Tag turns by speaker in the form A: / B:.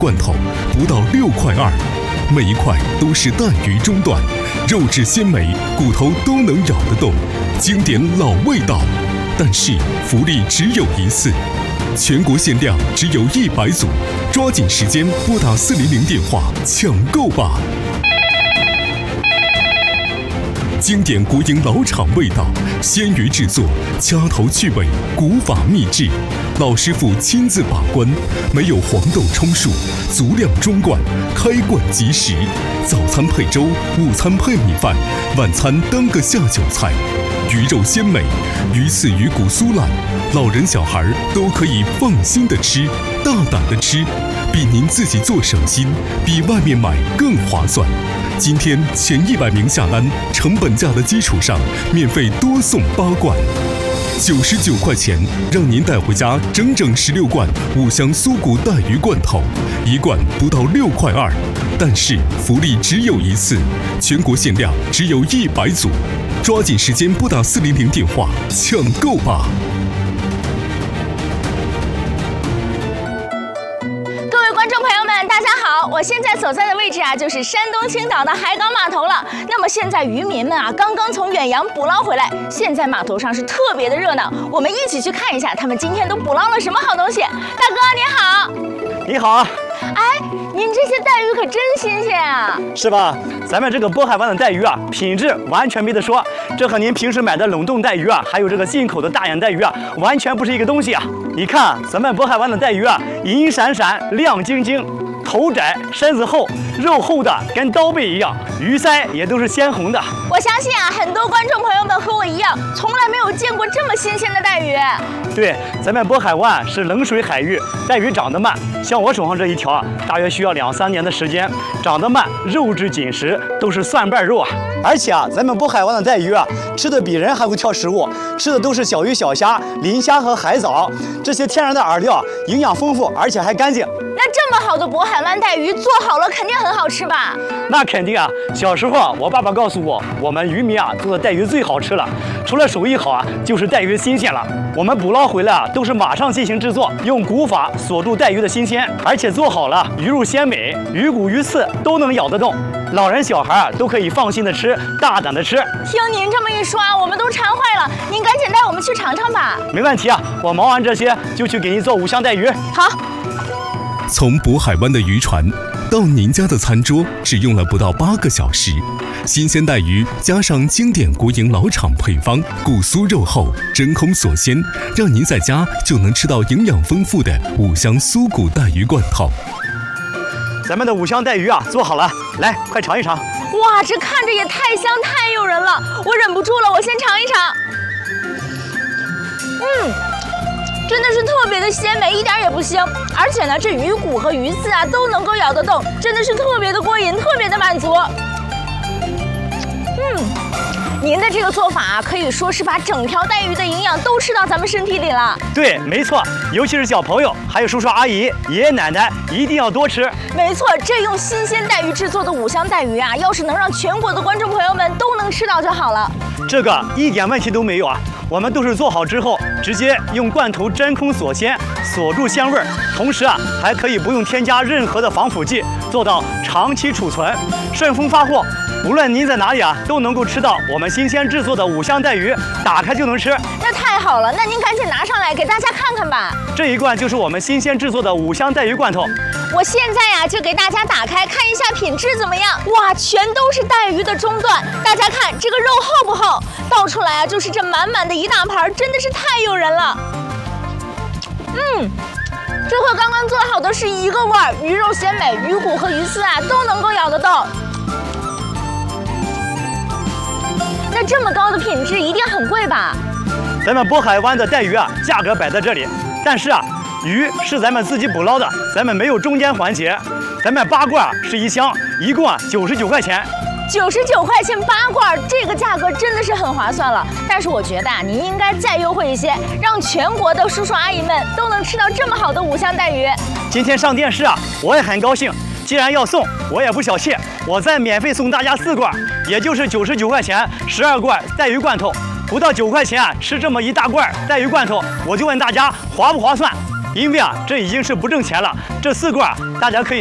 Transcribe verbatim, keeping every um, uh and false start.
A: 罐头不到六块二，每一块都是带鱼中段，肉质鲜美，骨头都能咬得动，经典老味道。但是福利只有一次，全国限量只有一百组，抓紧时间拨打四零零电话抢购吧！经典国营老厂味道，鲜鱼制作，掐头去尾，古法秘制，老师傅亲自把关，没有黄豆充数，足量装罐，开罐即食。早餐配粥，午餐配米饭，晚餐当个下酒菜。鱼肉鲜美，鱼刺鱼骨酥烂，老人小孩都可以放心的吃，大胆的吃，比您自己做省心，比外面买更划算。今天前一百名下单，成本价的基础上，免费多送八罐，九十九块钱，让您带回家整整十六罐五香酥骨带鱼罐头，一罐不到六块二。但是福利只有一次，全国限量只有一百组，抓紧时间拨打四零零电话抢购吧！
B: 观众朋友们，大家好！我现在所在的位置啊，就是山东青岛的海港码头了。那么现在渔民们啊，刚刚从远洋捕捞回来，现在码头上是特别的热闹。我们一起去看一下，他们今天都捕捞了什么好东西。大哥你好，
C: 你好。
B: 哎，您这些带鱼可真新鲜啊！
C: 是吧？咱们这个渤海湾的带鱼啊，品质完全没得说。这和您平时买的冷冻带鱼啊，还有这个进口的大眼带鱼啊，完全不是一个东西啊！你看咱们渤海湾的带鱼啊，银闪闪，亮晶晶，头窄身子厚，肉厚的跟刀背一样，鱼鳃也都是鲜红的。
B: 我相信啊，很多观众朋友们和我一样，从来没有见过这么新鲜的带鱼。
C: 对，咱们渤海湾是冷水海域，带鱼长得慢，像我手上这一条啊，大约需要两三年的时间，长得慢，肉质紧实，都是蒜瓣肉啊。而且啊，咱们渤海湾的带鱼啊，吃的比人还会挑食物，吃的都是小鱼小虾、磷虾和海藻，这些天然的饵料，营养丰富，而且还干净。
B: 那这么好的渤海湾带鱼做好了，肯定很好吃吧？
C: 那肯定啊！小时候啊，我爸爸告诉我，我们渔民啊做的带鱼最好吃了，除了手艺好啊，就是带鱼新鲜了。我们捕捞回来啊，都是马上进行制作，用古法锁住带鱼的新鲜，而且做好了，鱼肉鲜美，鱼骨鱼刺都能咬得动，老人小孩啊都可以放心的吃，大胆的吃。
B: 听您这么一说啊，我们都馋坏了，您赶紧带我们去尝尝吧。
C: 没问题啊，我忙完这些就去给您做五香带鱼。
B: 好。
A: 从渤海湾的渔船到您家的餐桌，只用了不到八个小时。新鲜带鱼加上经典国营老厂配方，骨酥肉厚，真空锁鲜，让您在家就能吃到营养丰富的五香酥骨带鱼罐头。
C: 咱们的五香带鱼啊，做好了，来，快尝一尝。
B: 哇，这看着也太香太诱人了，我忍不住了，我先尝一尝。嗯。真的是特别的鲜美，一点也不腥，而且呢，这鱼骨和鱼刺啊都能够咬得动，真的是特别的过瘾，特别的满足。嗯，您的这个做法啊，可以说是把整条带鱼的营养都吃到咱们身体里了。
C: 对，没错，尤其是小朋友，还有叔叔阿姨、爷爷奶奶，一定要多吃。
B: 没错，这用新鲜带鱼制作的五香带鱼啊，要是能让全国的观众朋友们都能吃到就好了。
C: 这个一点问题都没有啊！我们都是做好之后，直接用罐头真空锁鲜，锁住香味儿，同时啊，还可以不用添加任何的防腐剂，做到长期储存、顺丰发货。无论您在哪里啊，都能够吃到我们新鲜制作的五香带鱼，打开就能吃。
B: 那太好了，那您赶紧拿上来给大家看看吧。
C: 这一罐就是我们新鲜制作的五香带鱼罐头。
B: 我现在呀、啊、就给大家打开看一下品质怎么样。哇，全都是带鱼的中段，大家看这个肉厚不厚？倒出来啊就是这满满的一大盘，真的是太诱人了。嗯。这和刚刚做好的是一个味儿，鱼肉鲜美，鱼骨和鱼刺啊都能够咬得动。那这么高的品质一定很贵吧？
C: 咱们渤海湾的带鱼啊，价格摆在这里，但是啊，鱼是咱们自己捕捞的，咱们没有中间环节。咱们八罐是一箱，一共啊九十九块钱。
B: 九十九块钱八罐，这个价格真的是很划算了。但是我觉得啊，您应该再优惠一些，让全国的叔叔阿姨们都能吃到这么好的五香带鱼。
C: 今天上电视啊，我也很高兴。既然要送，我也不小气，我再免费送大家四罐，也就是九十九块钱，十二罐带鱼罐头，不到九块钱啊，吃这么一大罐带鱼罐头，我就问大家划不划算？ 因为啊，这已经是不挣钱了。这四罐啊，大家可以